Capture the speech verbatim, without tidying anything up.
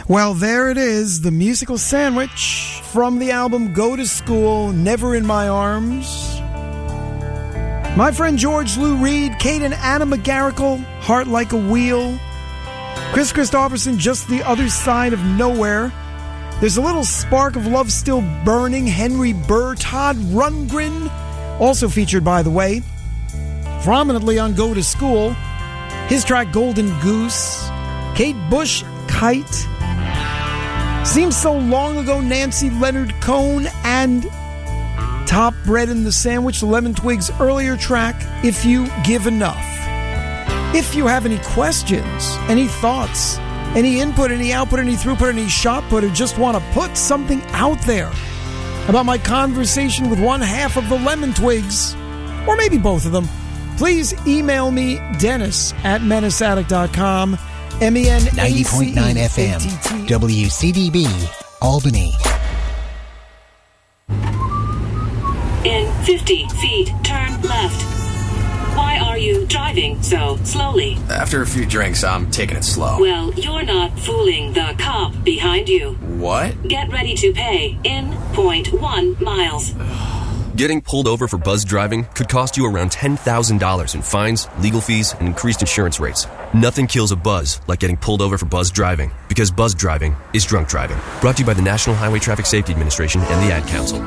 Well, there it is, the musical sandwich from the album Go to School, Never in My Arms. My friend George Lou Reed, Kate and Anna McGarrigle, Heart Like a Wheel. Chris Christopherson, Just the Other Side of Nowhere. There's a little spark of love still burning. Henry Burr, Todd Rundgren, also featured, by the way, prominently on Go to School. His track Golden Goose. Kate Bush, Kite. Seems so long ago, Nancy Leonard Cohen and Top Bread in the Sandwich, the Lemon Twigs' earlier track, If You Give Enough. If you have any questions, any thoughts, any input, any output, any throughput, any shot put, or just want to put something out there about my conversation with one half of the Lemon Twigs, or maybe both of them, please email me, Dennis at menace addict dot com, M E N A C E ninety point nine F M, W C D B, Albany. In fifty feet, turn left. Why are you driving so slowly? After a few drinks, I'm taking it slow. Well, you're not fooling the cop behind you. What? Get ready to pay in zero point one miles. Getting pulled over for buzz driving could cost you around ten thousand dollars in fines, legal fees, and increased insurance rates. Nothing kills a buzz like getting pulled over for buzz driving, because buzz driving is drunk driving. Brought to you by the National Highway Traffic Safety Administration and the Ad Council.